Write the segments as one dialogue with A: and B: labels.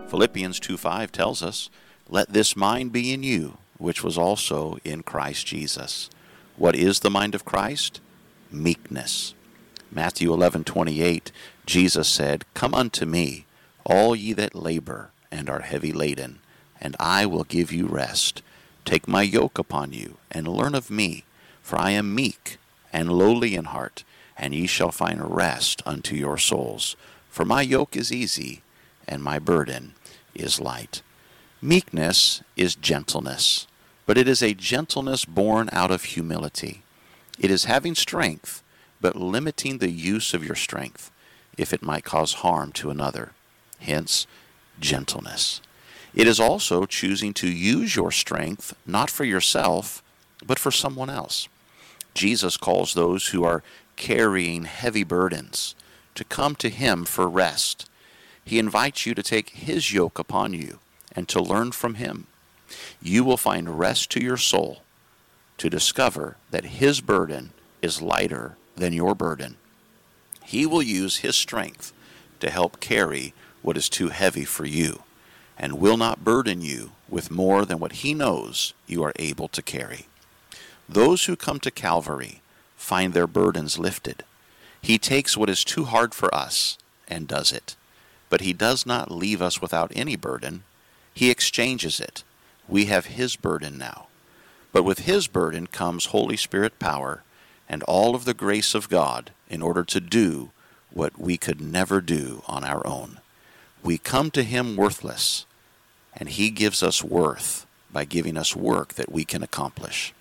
A: Philippians 2:5 tells us, "Let this mind be in you, which was also in Christ Jesus." What is the mind of Christ? Meekness. Matthew 11:28, Jesus said, "Come unto me, all ye that labor and are heavy laden, and I will give you rest. Take my yoke upon you, and learn of me, for I am meek and lowly in heart, and ye shall find rest unto your souls. For my yoke is easy, and my burden is light." Meekness is gentleness, but it is a gentleness born out of humility. It is having strength, but limiting the use of your strength, if it might cause harm to another. Hence, gentleness. It is also choosing to use your strength not for yourself, but for someone else. Jesus calls those who are carrying heavy burdens to come to Him for rest. He invites you to take His yoke upon you and to learn from Him. You will find rest to your soul to discover that His burden is lighter than your burden. He will use His strength to help carry what is too heavy for you, and will not burden you with more than what He knows you are able to carry. Those who come to Calvary find their burdens lifted. He takes what is too hard for us and does it. But He does not leave us without any burden. He exchanges it. We have His burden now. But with His burden comes Holy Spirit power and all of the grace of God in order to do what we could never do on our own. We come to Him worthless, and He gives us worth by giving us work that we can accomplish.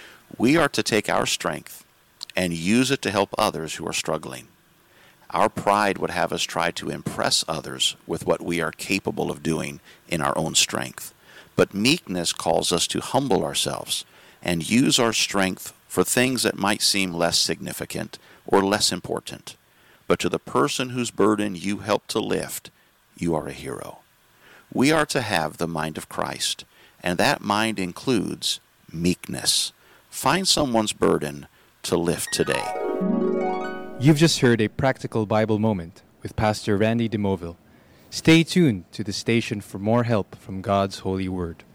A: We are to take our strength and use it to help others who are struggling. Our pride would have us try to impress others with what we are capable of doing in our own strength. But meekness calls us to humble ourselves and use our strength for things that might seem less significant or less important. But to the person whose burden you help to lift, you are a hero. We are to have the mind of Christ, and that mind includes meekness. Find someone's burden to lift today.
B: You've just heard a practical Bible moment with Pastor Randy DeMoville. Stay tuned to the station for more help from God's holy word.